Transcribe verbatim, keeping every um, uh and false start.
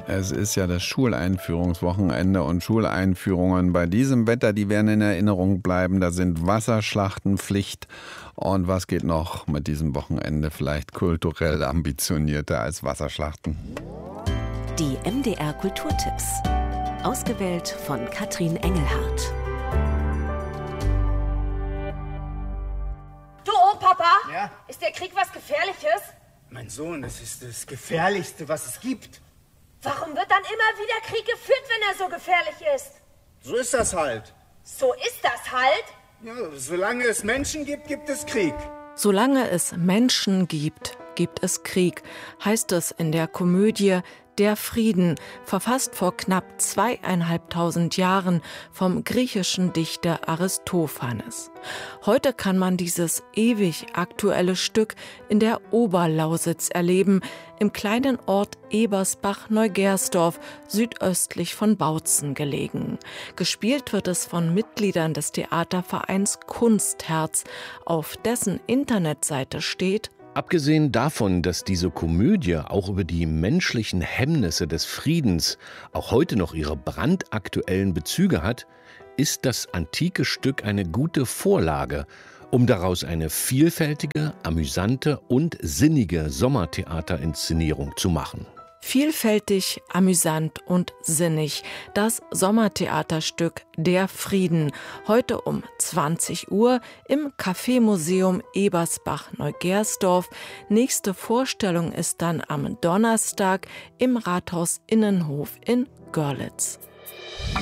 Es ist ja das Schuleinführungswochenende und Schuleinführungen bei diesem Wetter, die werden in Erinnerung bleiben. Da sind Wasserschlachten Pflicht. Und was geht noch mit diesem Wochenende vielleicht kulturell ambitionierter als Wasserschlachten? Die M D R Kulturtipps. Ausgewählt von Katrin Engelhardt. Du, oh Papa, Ja? ist der Krieg was Gefährliches? Mein Sohn, das ist das Gefährlichste, was es gibt. Warum wird dann immer wieder Krieg geführt, wenn er so gefährlich ist? So ist das halt. So ist das halt. Ja, solange es Menschen gibt, gibt es Krieg. Solange es Menschen gibt, gibt es Krieg, heißt es in der Komödie Der Frieden, verfasst vor knapp zweieinhalbtausend Jahren vom griechischen Dichter Aristophanes. Heute kann man dieses ewig aktuelle Stück in der Oberlausitz erleben, im kleinen Ort Ebersbach-Neugersdorf, südöstlich von Bautzen gelegen. Gespielt wird es von Mitgliedern des Theatervereins Kunstherz, auf dessen Internetseite steht: Abgesehen davon, dass diese Komödie auch über die menschlichen Hemmnisse des Friedens auch heute noch ihre brandaktuellen Bezüge hat, ist das antike Stück eine gute Vorlage, um daraus eine vielfältige, amüsante und sinnige Sommertheaterinszenierung zu machen. Vielfältig, amüsant und sinnig. Das Sommertheaterstück Der Frieden. Heute um zwanzig Uhr im Café-Museum Ebersbach-Neugersdorf. Nächste Vorstellung ist dann am Donnerstag im Rathaus Innenhof in Görlitz.